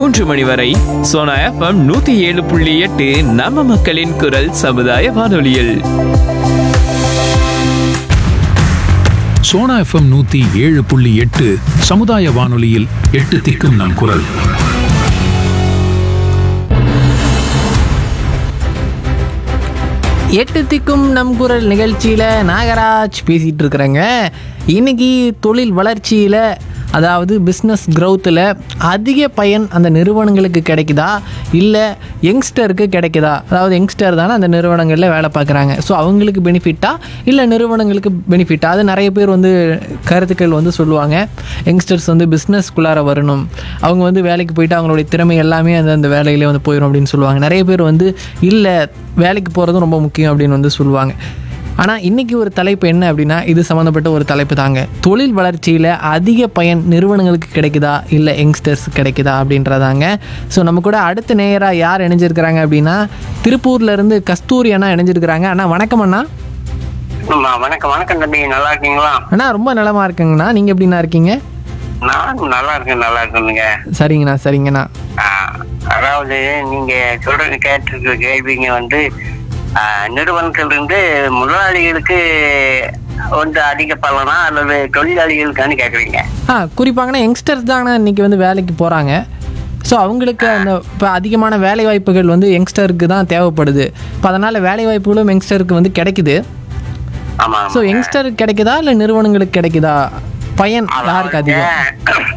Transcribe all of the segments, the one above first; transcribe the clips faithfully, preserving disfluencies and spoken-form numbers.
மூன்று மணி வரை சோனா எஃப்எம் நூத்தி ஏழு புள்ளி எட்டு நம்ம மக்களின் குரல் சமுதாய வானொலியில். சோனா எஃப்எம் நூத்தி ஏழு புள்ளி எட்டு சமுதாய வானொலியில் எட்டு திக்கும் நம் குரல். எட்டு திக்கும் நம் குரல் நிகழ்ச்சியில் நாகராஜ் பேசிகிட்டு இருக்கிறேங்க. இன்றைக்கி தொழில் வளர்ச்சியில், அதாவது பிஸ்னஸ் க்ரௌத்தில் அதிக பயன் அந்த நிறுவனங்களுக்கு கிடைக்குதா இல்லை யங்ஸ்டருக்கு கிடைக்குதா? அதாவது யங்ஸ்டர் தானே அந்த நிறுவனங்களில் வேலை பார்க்குறாங்க. ஸோ அவங்களுக்கு பெனிஃபிட்டா இல்லை நிறுவனங்களுக்கு பெனிஃபிட்டா? அது நிறைய பேர் வந்து கருத்துக்கள் வந்து சொல்லுவாங்க. யங்ஸ்டர்ஸ் வந்து பிஸ்னஸ்குள்ளார வரணும், அவங்க வந்து வேலைக்கு போயிட்டு அவங்களுடைய திறமை எல்லாமே அந்த அந்த வேலையிலே வந்து போயிடும் அப்படின்னு சொல்லுவாங்க. நிறைய பேர் வந்து இல்லை வேலைக்கு போகிறதும் ரொம்ப முக்கியம் அப்படின்னு வந்து சொல்லுவாங்க. ஆனால் இன்றைக்கி ஒரு தலைப்பு என்ன அப்படின்னா, இது சம்மந்தப்பட்ட ஒரு தலைப்பு தாங்க. தொழில் வளர்ச்சியில் அதிக பயன் நிறுவனங்களுக்கு கிடைக்குதா இல்லை யங்ஸ்டர்ஸ் கிடைக்குதா அப்படின்றதாங்க. ஸோ நம்ம கூட அடுத்த நேயராக யார் இணைஞ்சிருக்கிறாங்க அப்படின்னா, திருப்பூர்லேருந்து கஸ்தூரி அண்ணா இணைஞ்சிருக்கிறாங்க. அண்ணா வணக்கம் அண்ணா. வணக்கம் வணக்கம் தம்பி, நல்லா இருக்கீங்களா? அண்ணா ரொம்ப நலமாக இருக்குங்கண்ணா. நீங்கள் எப்படிண்ணா இருக்கீங்க? நான் நல்லா இருக்கேன், நல்லா இருக்கேனுங்க. சரிங்கண்ணா சரிங்கண்ணா. அதாவது நீங்க சொல்றது கேட்டிருக்கிற கேள்விங்க வந்து நிறுவனத்திலிருந்து முதலாளிகளுக்கு வந்து அதிக பலனா அல்லது தொழிலாளிகளுக்கானு கேட்குறீங்க? ஆ குறிப்பாங்கன்னா யங்ஸ்டர்ஸ் தாங்கண்ணா இன்றைக்கி வந்து வேலைக்கு போகிறாங்க. ஸோ அவங்களுக்கு அந்த இப்போ அதிகமான வேலை வாய்ப்புகள் வந்து யங்ஸ்டருக்கு தான் தேவைப்படுது. இப்போ அதனால் வேலை வாய்ப்புகளும் யங்ஸ்டருக்கு வந்து கிடைக்குது. ஆமாம். ஸோ யங்ஸ்டருக்கு கிடைக்குதா இல்லை நிறுவனங்களுக்கு கிடைக்குதா? பயன் யாருக்கு அதிகம்?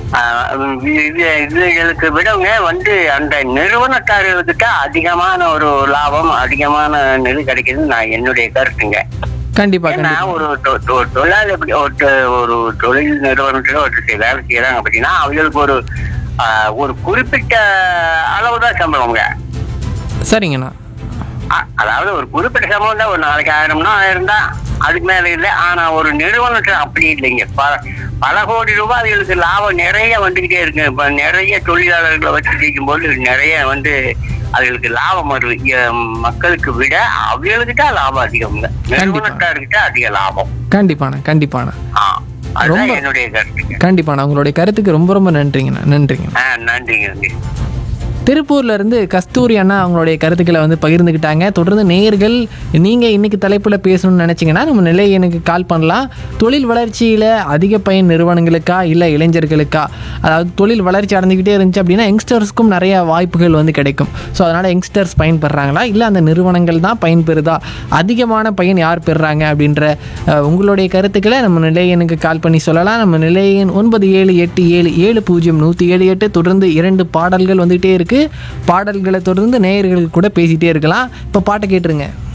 இதுகளுக்கு விடவங்க வந்து அந்த நிறுவனக்காரர்களுக்கு அதிகமான ஒரு லாபம், அதிகமான நிதி கிடைக்குதுன்னு நான் என்னுடைய கருத்துங்க. கண்டிப்பா. ஒரு தொழிலாளி ஒரு தொழில் நிறுவனத்துல ஒரு வேலை செய்யறாங்க அப்படின்னா அவங்களுக்கு ஒரு ஒரு குறிப்பிட்ட அளவுதான் சம்பளம்ங்க. சரிங்கண்ணா. அதாவது ஒரு குறிப்பிட்ட சம்பளம் தான். ஒரு நாளைக்கு ஆயிரம்னா ஆயிரம் தான், அதுக்கு மேல இல்லை. ஆனா ஒரு நிறுவனத்துல அப்படி இல்லைங்க. பல பல கோடி ரூபாய் அதுகளுக்கு லாபம் நிறைய வந்துகிட்டே இருக்கு. இப்ப நிறைய தொழிலாளர்களை வச்சு செய்யும் போது நிறைய வந்து அதுகளுக்கு லாபம் வருது. மக்களுக்கு விட அவங்களுக்கு தான் லாபம் அதிகம்ங்க. நிறுவனத்தார்கிட்ட அதிக லாபம். கண்டிப்பாண்ணா கண்டிப்பாண்ணா. ரொம்ப என்னுடைய கருத்துங்க. கண்டிப்பாண்ணா. உங்களுடைய கருத்துக்கு ரொம்ப ரொம்ப நன்றிங்கண்ணா. நன்றிங்க. நன்றிங்க நன்றி. திருப்பூர்லேருந்து கஸ்தூரி அண்ணா அவங்களுடைய கருத்துக்களை வந்து பகிர்ந்துக்கிட்டாங்க. தொடர்ந்து நேயர்கள் நீங்கள் இன்றைக்கி தலைப்பில் பேசணும்னு நினச்சிங்கன்னா நம்ம நிலை எனக்கு கால் பண்ணலாம். தொழில் வளர்ச்சியில் அதிக பயன் நிறுவனங்களுக்கா இல்லை இளைஞர்களுக்கா? அதாவது தொழில் வளர்ச்சி அடைஞ்சிக்கிட்டே இருந்துச்சு அப்படின்னா யங்ஸ்டர்ஸ்க்கும் நிறையா வாய்ப்புகள் வந்து கிடைக்கும். ஸோ அதனால் யங்ஸ்டர்ஸ் பயன்பெறாங்களா இல்லை அந்த நிறுவனங்கள் தான் பயன்பெறுதா? அதிகமான பயன் யார் பெறுறாங்க அப்படின்ற உங்களுடைய கருத்துக்களை நம்ம நிலை எனக்கு கால் பண்ணி சொல்லலாம். நம்ம நிலை எண் ஒன்பது ஏழு எட்டு ஏழு ஏழு பூஜ்ஜியம் நூற்றி ஏழு எட்டு. தொடர்ந்து இரண்டு பாடல்கள் வந்துகிட்டே இருக்குது. பாடல்களை தொடர்ந்து நேயர்கள் கூட பேசிகிட்டே இருக்கலாம். இப்போ பாட்டை கேட்டுருங்க.